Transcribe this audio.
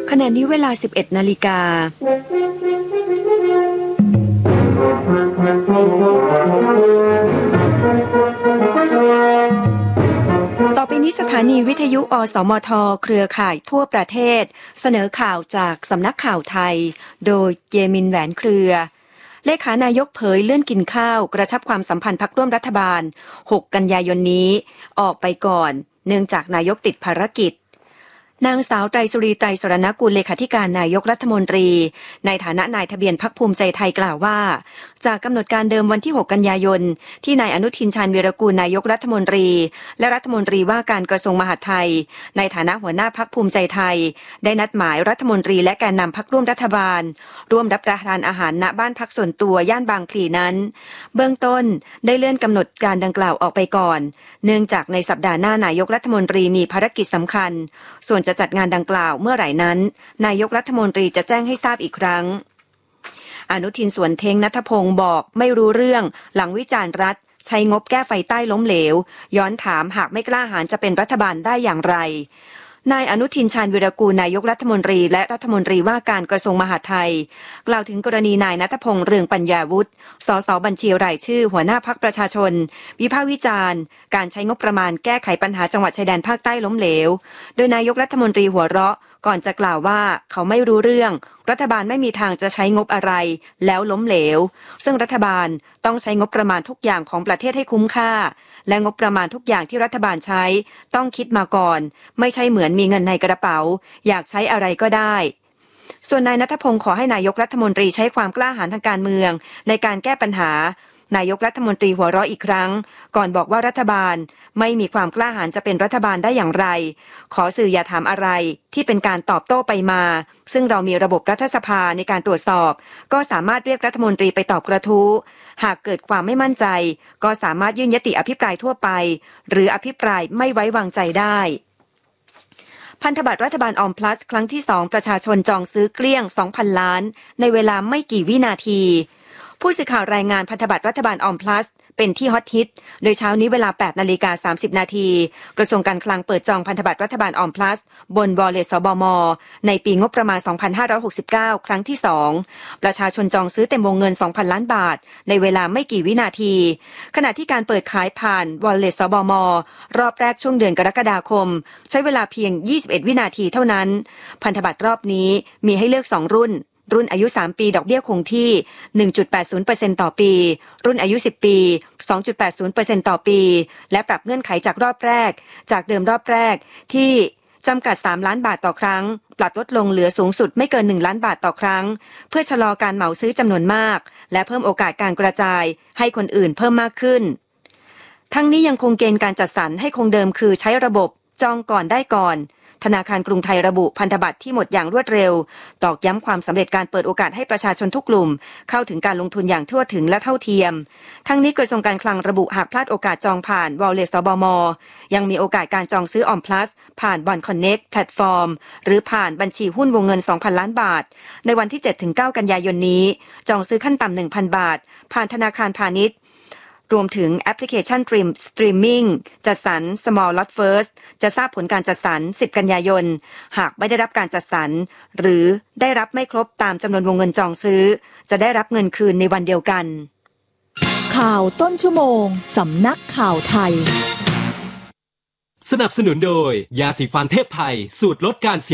ขณะนี้เวลา 11 นาฬิกาต่อไปนี้สถานีวิทยุอสมทเครือข่ายทั่วประเทศเสนอข่าวจากสำนักข่าวไทยโดยเยมินแหวนเครือเลขานายกเผยเลื่อนกินข้าวกระชับความสัมพันธ์พรรคร่วมรัฐบาล6 กันยายนนี้ออกไปก่อนเนื่องจากนายกติดภารกิจนางสาวไตรสุรีไตรสรณกุลเลขาธิการนายกรัฐมนตรีในฐานะนายทะเบียนพรรคภูมิใจไทยกล่าวว่าจากกำหนดการเดิมวันที่6 กันยายนที่นายอนุทินชาญวีรกูลนายกรัฐมนตรีและรัฐมนตรีว่าการกระทรวงมหาดไทยในฐานะหัวหน้าพรรคภูมิใจไทยได้นัดหมายรัฐมนตรีและแกนนำพรรคร่วมรัฐบาลร่วมรับประทานอาหารณบ้านพักส่วนตัวย่านบางพลีนั้นเบื้องต้นได้เลื่อนกำหนดการดังกล่าวออกไปก่อนเนื่องจากในสัปดาห์หน้านายกรัฐมนตรีมีภารกิจสำคัญส่วนจะจัดงานดังกล่าวเมื่อไหร่นั้นนายกรัฐมนตรีจะแจ้งให้ทราบอีกครั้งอนุทินสวนเทงณัฐพงศ์บอกไม่รู้เรื่องหลังวิจารณ์รัฐใช้งบแก้ไฟใต้ล้มเหลวย้อนถามหากไม่กล้าหาญจะเป็นรัฐบาลได้อย่างไรนายอนุทินชาญวีรกูลนายกรัฐมนตรีและรัฐมนตรีว่าการกระทรวงมหาดไทยกล่าวถึงกรณีนายณัฐพงศ์เรืองปัญญาวุฒิสสบัญชีรายชื่อหัวหน้าพรรคประชาชนวิพากษ์วิจารณ์การใช้งบประมาณแก้ไขปัญหาจังหวัดชายแดนภาคใต้ล้มเหลวโดยนายกรัฐมนตรีหัวเราะก่อนจะกล่าวว่าเขาไม่รู้เรื่องรัฐบาลไม่มีทางจะใช้งบอะไรแล้วล้มเหลวซึ่งรัฐบาลต้องใช้งบประมาณทุกอย่างของประเทศให้คุ้มค่าและงบประมาณทุกอย่างที่รัฐบาลใช้ต้องคิดมาก่อนไม่ใช่เหมือนมีเงินในกระเป๋าอยากใช้อะไรก็ได้ส่วนนายณัฐพงศ์ขอให้นายกรัฐมนตรีใช้ความกล้าหาญทางการเมืองในการแก้ปัญหานายกรัฐมนตรีหัวเราะอีกครั้งก่อนบอกว่ารัฐบาลไม่มีความกล้าหาญจะเป็นรัฐบาลได้อย่างไรขอสื่ออย่าถามอะไรที่เป็นการตอบโต้ไปมาซึ่งเรามีระบบรัฐสภาในการตรวจสอบก็สามารถเรียกรัฐมนตรีไปตอบกระทู้หากเกิดความไม่มั่นใจก็สามารถยื่นยติอภิปรายทั่วไปหรืออภิปรายไม่ไว้วางใจได้พันธบัตรรัฐบาลออมพลัสครั้งที่2ประชาชนจองซื้อเกลี้ยง 2,000 ล้านในเวลาไม่กี่วินาทีผู้สื่อข่าวรายงานพันธบัตรรัฐบาลออมพลัสเป็นที่ฮอตฮิตโดยเช้านี้เวลา 8:30 น.กระทรวงการคลังเปิดจองพันธบัตรรัฐบาลออมพลัสบน Wallet สบม.ในปีงบประมาณ 2569 ครั้งที่ 2ประชาชนจองซื้อเต็มวงเงิน 2,000 ล้านบาทในเวลาไม่กี่วินาทีขณะที่การเปิดขายผ่าน Wallet สบม.รอบแรกช่วงเดือนกรกฎาคมใช้เวลาเพียง 21 วินาทีเท่านั้นพันธบัตรรอบนี้มีให้เลือก2รุ่นอายุ3ปีดอกเบี้ยคงที่ 1.80% ต่อปีรุ่นอายุ10ปี 2.80% ต่อปีและปรับเงื่อนไขจากรอบแรกจากเดิมรอบแรกที่จำกัด3ล้านบาทต่อครั้งปรับลดลงเหลือสูงสุดไม่เกิน1ล้านบาทต่อครั้งเพื่อชะลอการเหมาซื้อจำนวนมากและเพิ่มโอกาสการกระจายให้คนอื่นเพิ่มมากขึ้นทั้งนี้ยังคงเกณฑ์การจัดสรรให้คงเดิมคือใช้ระบบจองก่อนได้ก่อนธนาคารกรุงไทยระบุพันธบัตรที่หมดอย่างรวดเร็วตอกย้ำความสำเร็จการเปิดโอกาสให้ประชาชนทุกกลุ่มเข้าถึงการลงทุนอย่างทั่วถึงและเท่าเทียมทั้งนี้กระทรวงการคลังระบุหากพลาดโอกาสจองผ่าน Wallet สบม.ยังมีโอกาสการจองซื้อออมพลัสผ่าน Bond Connect แพลตฟอร์มหรือผ่านบัญชีหุ้นวงเงิน 2,000 ล้านบาทในวันที่ 7-9 กันยายนนี้จองซื้อขั้นต่ำ 1,000 บาทผ่านธนาคารพาณิชย์รวมถึงแอปพลิเคชันสตรีมมิ่งจัดสรร Small Lot First จะทราบผลการจัดสรร10 กันยายนหากไม่ได้รับการจัดสรรหรือได้รับไม่ครบตามจำนวนวงเงินจองซื้อจะได้รับเงินคืนในวันเดียวกันข่าวต้นชั่วโมงสำนักข่าวไทยสนับสนุนโดยยาสีฟันเทพไทยสูตรลดการเสีย